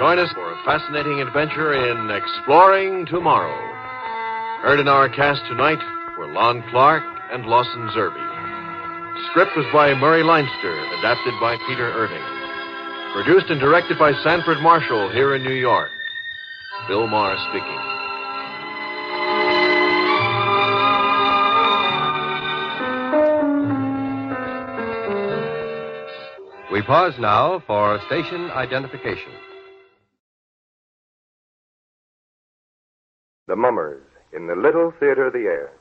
Join us for a fascinating adventure in Exploring Tomorrow. Heard in our cast tonight were Lon Clark and Lawson Zerbe. Script was by Murray Leinster, adapted by Peter Irving. Produced and directed by Sanford Marshall here in New York. Bill Maher speaking. We pause now for station identification. The Mummers in the Little Theater of the Air.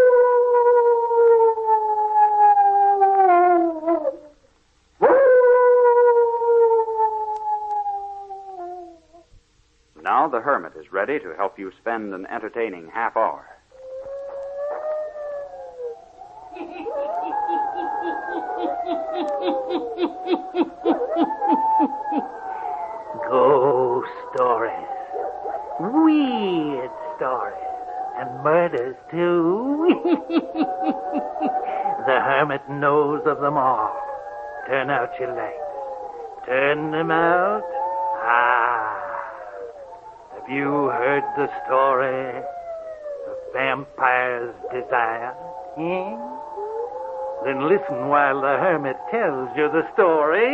Now the Hermit is ready to help you spend an entertaining half hour. Ghost stories, weird stories, and murders, too. The Hermit knows of them all. Turn out your lights. Turn them out. Have you heard the story of Vampire's Desire? Then listen while the Hermit tells you the story.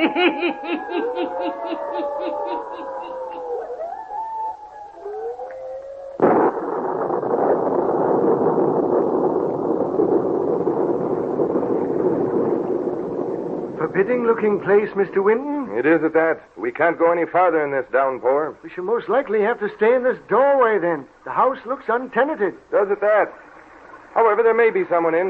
Forbidding-looking place, Mr. Winton. It is at that. We can't go any farther in this downpour. We shall most likely have to stay in this doorway, then. The house looks untenanted. Does it that? However, there may be someone in.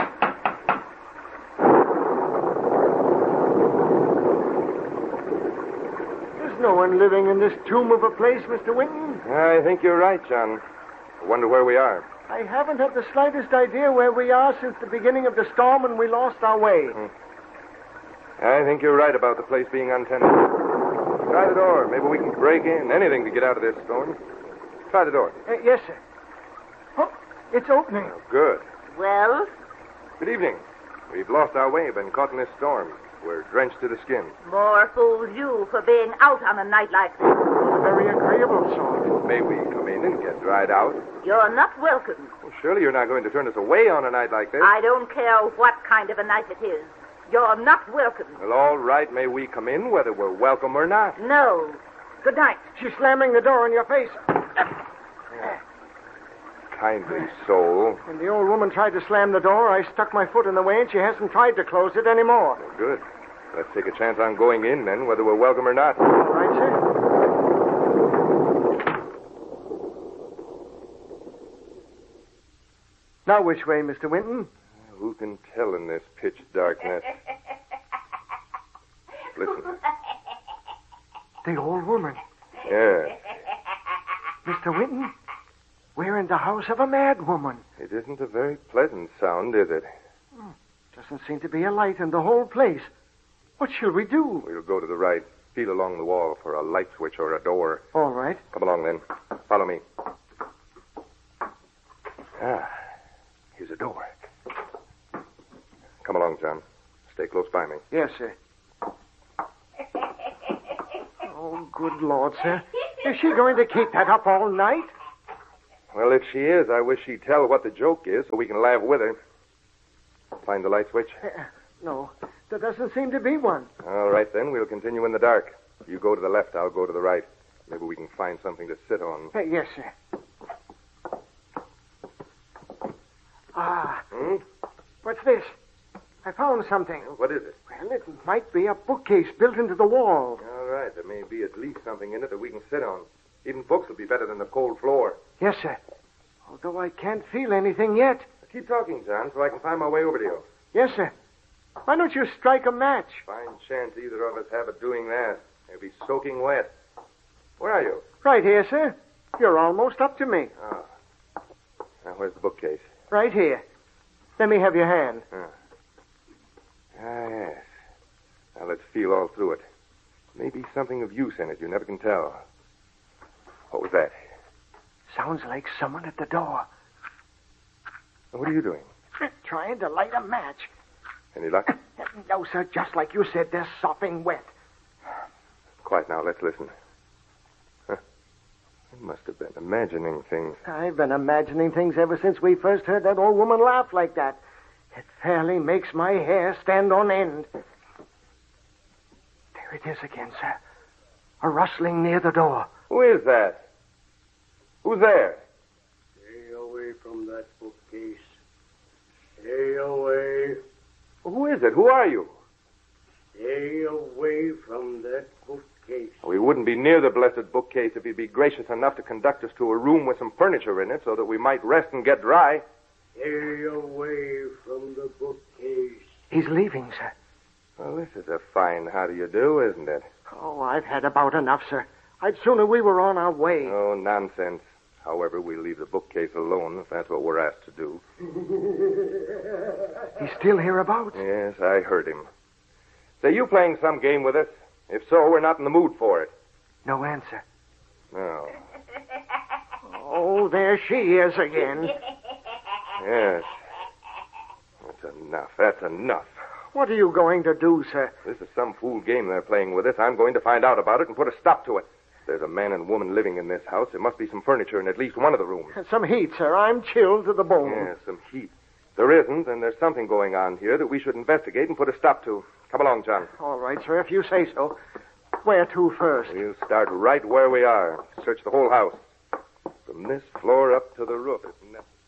There's no one living in this tomb of a place, Mr. Winton. I think you're right, John. I wonder where we are. I haven't had the slightest idea where we are since the beginning of the storm when we lost our way. I think you're right about the place being untenanted. Try the door. Maybe we can break in. Anything to get out of this storm. Try the door. Yes, sir. Oh, it's opening. Oh, good. Well? Good evening. We've lost our way, been caught in this storm. We're drenched to the skin. More fools you for being out on a night like this. A very agreeable sort. May we come in and get dried out? You're not welcome. Well, surely you're not going to turn us away on a night like this. I don't care what kind of a night it is. You're not welcome. Well, all right. May we come in, whether we're welcome or not? No. Good night. She's slamming the door in your face. Kindly soul. When the old woman tried to slam the door, I stuck my foot in the way, and she hasn't tried to close it anymore. Well, good. Let's take a chance on going in, then, whether we're welcome or not. All right, sir. Now, which way, Mr. Winton? Who can tell in this pitch darkness? Listen. The old woman. Yeah. Mr. Winton, we're in the house of a mad woman. It isn't a very pleasant sound, is it? Doesn't seem to be a light in the whole place. What shall we do? We'll go to the right. Feel along the wall for a light switch or a door. All right. Come along, then. Follow me. Here's a door. Come along, John. Stay close by me. Yes, sir. Oh, good Lord, sir. Is she going to keep that up all night? Well, if she is, I wish she'd tell what the joke is so we can laugh with her. Find the light switch? No, there doesn't seem to be one. All right, then. We'll continue in the dark. You go to the left, I'll go to the right. Maybe we can find something to sit on. Yes, sir. What's this? I found something. What is it? Well, it might be a bookcase built into the wall. All right. There may be at least something in it that we can sit on. Even books will be better than the cold floor. Yes, sir. Although I can't feel anything yet. Keep talking, John, so I can find my way over to you. Yes, sir. Why don't you strike a match? Fine chance either of us have of doing that. They'll be soaking wet. Where are you? Right here, sir. You're almost up to me. Oh. Now, where's the bookcase? Right here. Let me have your hand. Yes. Now, let's feel all through it. Maybe something of use in it. You never can tell. What was that? Sounds like someone at the door. What are you doing? Trying to light a match. Any luck? No, sir. Just like you said, they're sopping wet. Quiet now. Let's listen. You must have been imagining things. I've been imagining things ever since we first heard that old woman laugh like that. It fairly makes my hair stand on end. There it is again, sir. A rustling near the door. Who is that? Who's there? Stay away from that bookcase. Stay away. Who is it? Who are you? Stay away from that bookcase. We wouldn't be near the blessed bookcase if you'd be gracious enough to conduct us to a room with some furniture in it so that we might rest and get dry. Stay away from the bookcase. He's leaving, sir. Well, this is a fine how do you do, isn't it? Oh, I've had about enough, sir. I'd sooner we were on our way. Oh, nonsense. However, we'll leave the bookcase alone if that's what we're asked to do. He's still hereabouts? Yes, I heard him. Say, you playing some game with us? If so, we're not in the mood for it. No answer. No. Oh, there she is again. Yes. That's enough. That's enough. What are you going to do, sir? This is some fool game they're playing with us. I'm going to find out about it and put a stop to it. If there's a man and woman living in this house, there must be some furniture in at least one of the rooms. Some heat, sir. I'm chilled to the bone. Yes, some heat. If there isn't, then there's something going on here that we should investigate and put a stop to. Come along, John. All right, sir, if you say so. Where to first? We'll start right where we are. Search the whole house. From this floor up to the roof, if necessary.